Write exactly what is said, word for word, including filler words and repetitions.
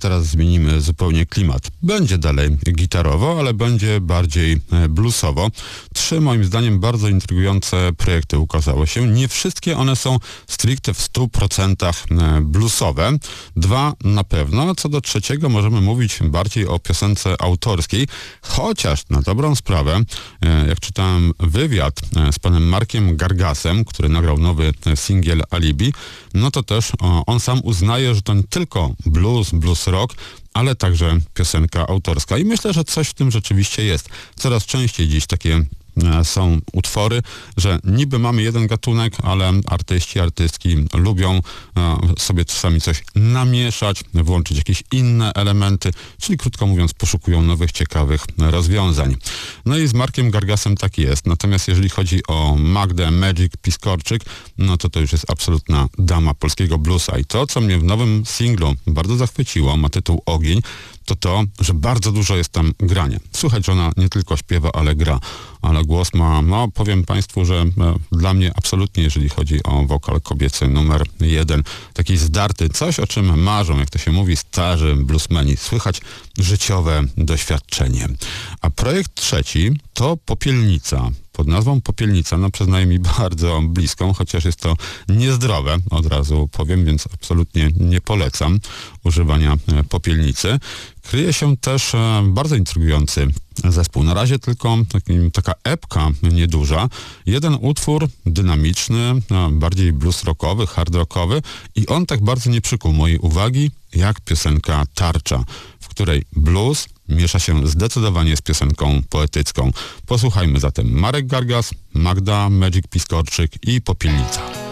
teraz zmienimy zupełnie klimat. Będzie dalej gitarowo, ale będzie bardziej bluesowo. Trzy moim zdaniem bardzo intrygujące projekty ukazały się. Nie wszystkie one są stricte w stu procentach bluesowe. Dwa na pewno. Co do trzeciego możemy mówić bardziej o piosence autorskiej, chociaż na dobrą sprawę, jak czytałem wywiad z panem Markiem Gargasem, który nagrał nowy singiel Alibi, no to też on sam uznaje, że to nie tylko blues, blues rock, ale także piosenka autorska. I myślę, że coś w tym rzeczywiście jest. Coraz częściej dziś takie są utwory, że niby mamy jeden gatunek, ale artyści, artystki lubią sobie czasami coś namieszać, włączyć jakieś inne elementy, czyli krótko mówiąc poszukują nowych, ciekawych rozwiązań. No i z Markiem Gargasem tak jest. Natomiast jeżeli chodzi o Magdę Magic Piskorczyk, no to to już jest absolutna dama polskiego bluesa. I to, co mnie w nowym singlu bardzo zachwyciło, ma tytuł Ogień, to to, że bardzo dużo jest tam grania. Słychać, że ona nie tylko śpiewa, ale gra. Ale głos ma, no powiem Państwu, że e, dla mnie absolutnie, jeżeli chodzi o wokal kobiecy numer jeden, taki zdarty, coś o czym marzą, jak to się mówi, starzy bluesmeni. Słychać życiowe doświadczenie. A projekt trzeci to Popielnica. Pod nazwą Popielnica, no przyznaję mi bardzo bliską, chociaż jest to niezdrowe, od razu powiem, więc absolutnie nie polecam używania popielnicy. Kryje się też bardzo intrygujący zespół. Na razie tylko taki, taka epka nieduża. Jeden utwór dynamiczny, bardziej blues rockowy, hard rockowy i on tak bardzo nie przykuł mojej uwagi jak piosenka Tarcza, w której blues miesza się zdecydowanie z piosenką poetycką. Posłuchajmy zatem Marek Gargas, Magda Magic Piskorczyk i Popielnica.